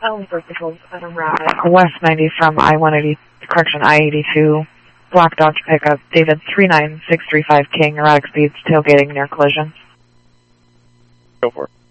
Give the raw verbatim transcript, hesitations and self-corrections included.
Elm Birth Patrol, Adam Rapid. West ninety from I one eighty, correction, I eighty-two. Black Dodge pickup, David three nine six three five King, erratic speeds, tailgating near collision. Go for it.